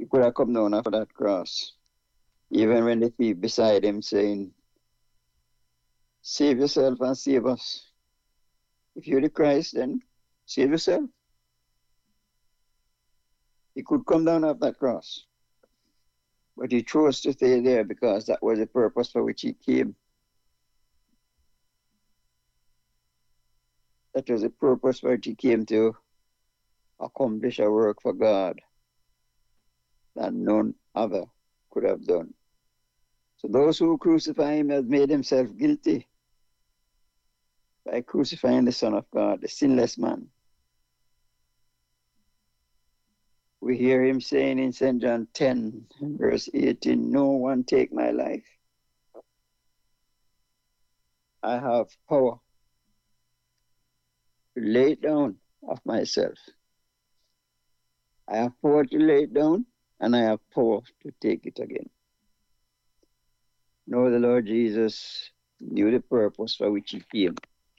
He could have come down off that cross. Even when the thief beside him saying, save yourself and save us. If you're the Christ, then save yourself. He could come down off that cross. But he chose to stay there because that was the purpose for which he came. That was the purpose for which he came, to accomplish a work for God that none other could have done. So those who crucify him have made himself guilty by crucifying the Son of God, the sinless man. We hear him saying in St. John 10, verse 18, no one take my life. I have power to lay it down of myself. I have power to lay it down, and I have power to take it again. No, the Lord Jesus knew the purpose for which he came,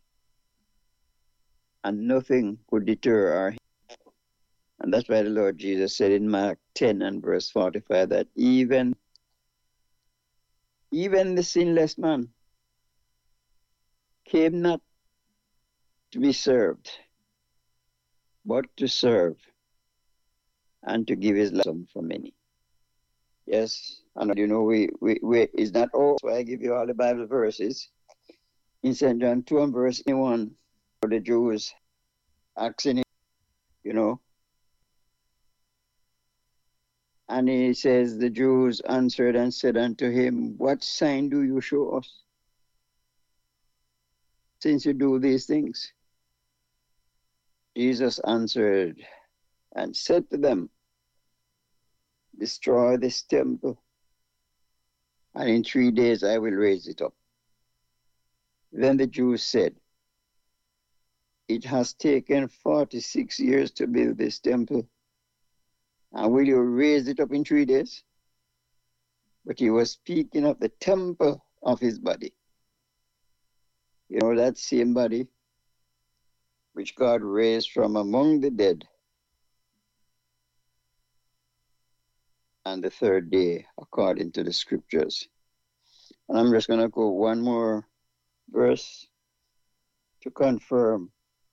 and nothing could deter our. And that's why the Lord Jesus said in Mark 10 and verse 45 that even the sinless man came not to be served, but to serve and to give his life for many. Yes, and you know, we it's not all. So I give you all the Bible verses. In St. John 2 and verse 1, for the Jews asking him, you know, and he says, the Jews answered and said unto him, what sign do you show us, since you do these things? Jesus answered and said to them, destroy this temple, and in 3 days I will raise it up. Then the Jews said, it has taken 46 years to build this temple, and will you raise it up in 3 days? But he was speaking of the temple of his body. You know, that same body which God raised from among the dead on the third day, according to the scriptures. And I'm just going to go one more verse to confirm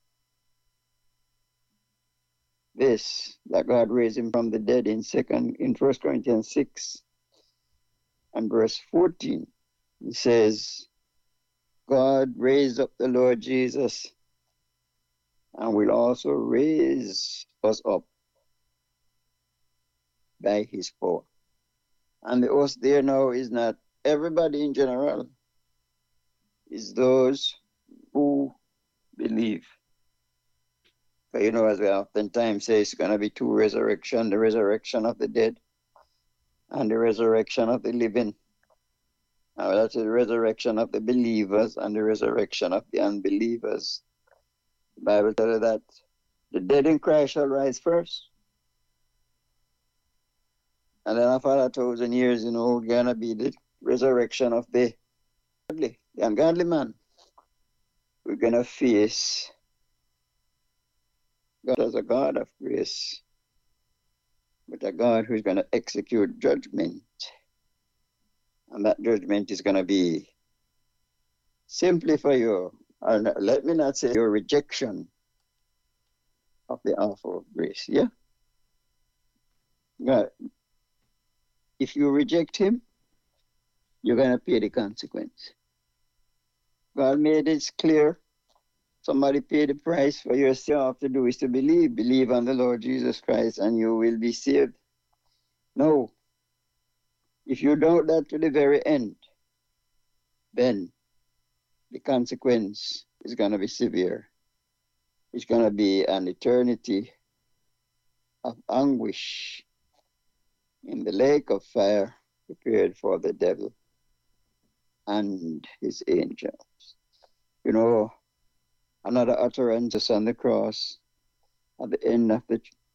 this, that God raised him from the dead in 1 Corinthians 6 and verse 14. It says, God raised up the Lord Jesus and will also raise us up by his power. And the us there now is not everybody in general, it's those who believe. But you know, as we oftentimes say, it's going to be two resurrections, the resurrection of the dead and the resurrection of the living. Now, that's the resurrection of the believers and the resurrection of the unbelievers. The Bible tells us that the dead in Christ shall rise first. And then after 1,000 years, you know, going to be the resurrection of the ungodly man. We're going to face God as a God of grace, but a God who's going to execute judgment. And that judgment is going to be simply for you, and let me not say your rejection of the offer of grace. Yeah? God, if you reject him, you're going to pay the consequence. God made it clear. Somebody paid the price for your sin. All you have to do is to believe. Believe on the Lord Jesus Christ and you will be saved. No. If you doubt that to the very end, then the consequence is going to be severe. It's going to be an eternity of anguish in the lake of fire prepared for the devil and his angels. You know, another utterance on the cross at the end of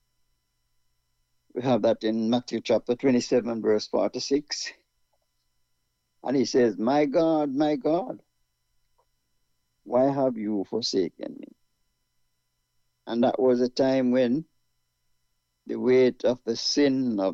we have that in Matthew chapter 27, verse 46. And he says, my God, why have you forsaken me? And that was a time when the weight of the sin of